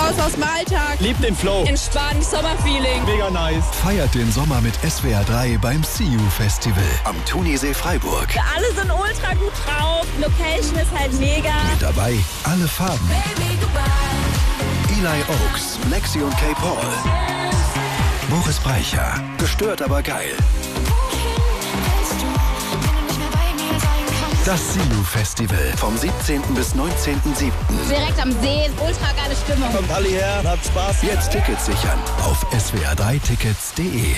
Raus aus dem Alltag. Liebt den Flow. Entspannt, Sommerfeeling. Mega nice. Feiert den Sommer mit SWR 3 beim See You Festival am Thunisee Freiburg. Alle sind ultra gut drauf. Location ist halt mega. Mit dabei alle Farben. Baby, goodbye. Eli Oaks, Lexi und Kay Paul. Boris Brejcha, gestört aber geil. Das See You Festival vom 17. bis 19.07. Direkt am See, ultra geile Stimmung. Kommt alle her, habt Spaß. Jetzt Tickets sichern auf swr3tickets.de.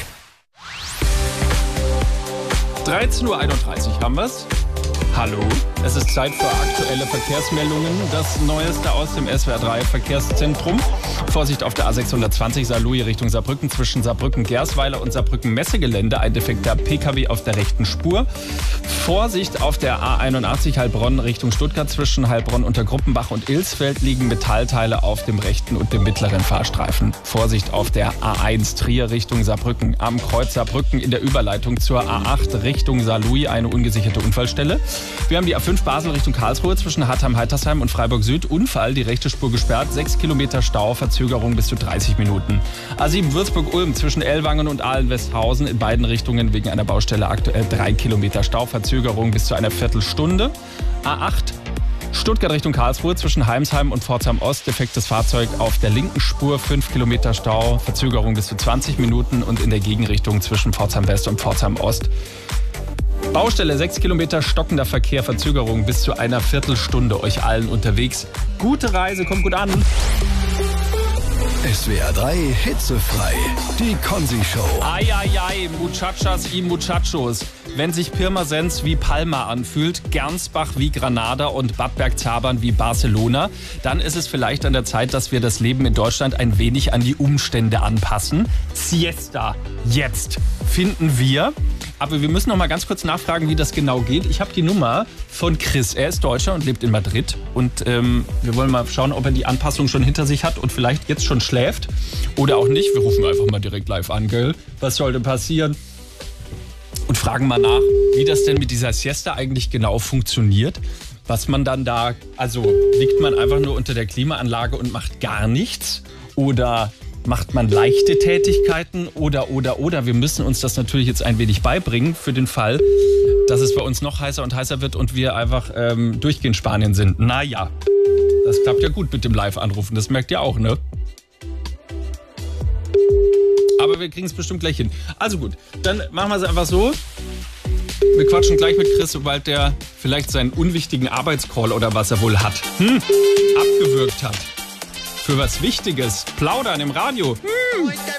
13.31 Uhr haben wir's. Hallo, es ist Zeit für aktuelle Verkehrsmeldungen. Das Neueste aus dem SWR 3 Verkehrszentrum. Vorsicht auf der A620 Saarlouis Richtung Saarbrücken zwischen Saarbrücken-Gersweiler und Saarbrücken-Messegelände. Ein defekter PKW auf der rechten Spur. Vorsicht auf der A81 Heilbronn Richtung Stuttgart zwischen Heilbronn unter Gruppenbach und Ilsfeld liegen Metallteile auf dem rechten und dem mittleren Fahrstreifen. Vorsicht auf der A1 Trier Richtung Saarbrücken. Am Kreuz Saarbrücken in der Überleitung zur A8 Richtung Saarlouis eine ungesicherte Unfallstelle. Wir haben die A5 Basel Richtung Karlsruhe zwischen Hartheim-Heitersheim und Freiburg Süd. Unfall, die rechte Spur gesperrt, 6 Kilometer Stau, Verzögerung bis zu 30 Minuten. A7 Würzburg-Ulm zwischen Ellwangen und Ahlen-Westhausen in beiden Richtungen wegen einer Baustelle aktuell 3 Kilometer Stau, Verzögerung bis zu einer Viertelstunde. A8 Stuttgart Richtung Karlsruhe zwischen Heimsheim und Pforzheim Ost. Defektes Fahrzeug auf der linken Spur, 5 Kilometer Stau, Verzögerung bis zu 20 Minuten und in der Gegenrichtung zwischen Pforzheim West und Pforzheim Ost. Baustelle, 6 Kilometer stockender Verkehr, Verzögerung bis zu einer Viertelstunde. Euch allen unterwegs. Gute Reise, kommt gut an. SWR 3 hitzefrei. Die Konzi-Show. Ai, ai, ai, Muchachas y Muchachos. Wenn sich Pirmasens wie Palma anfühlt, Gernsbach wie Granada und Bad Bergzabern wie Barcelona, dann ist es vielleicht an der Zeit, dass wir das Leben in Deutschland ein wenig an die Umstände anpassen. Siesta, jetzt finden wir. Aber wir müssen noch mal ganz kurz nachfragen, wie das genau geht. Ich habe die Nummer von Chris. Er ist Deutscher und lebt in Madrid. Und wir wollen mal schauen, ob er die Anpassung schon hinter sich hat und vielleicht jetzt schon schläft. Oder auch nicht. Wir rufen einfach mal direkt live an, gell? Was soll denn passieren? Und fragen mal nach, wie das denn mit dieser Siesta eigentlich genau funktioniert. Was man dann da, also liegt man einfach nur unter der Klimaanlage und macht gar nichts? Oder macht man leichte Tätigkeiten oder. Wir müssen uns das natürlich jetzt ein wenig beibringen für den Fall, dass es bei uns noch heißer und heißer wird und wir einfach durchgehend Spanien sind. Naja, das klappt ja gut mit dem Live-Anrufen, das merkt ihr auch, ne? Aber wir kriegen es bestimmt gleich hin. Also gut, dann machen wir es einfach so. Wir quatschen gleich mit Chris, sobald der vielleicht seinen unwichtigen Arbeitscall oder was er wohl hat, abgewürgt hat. Für was Wichtiges. Plaudern im Radio.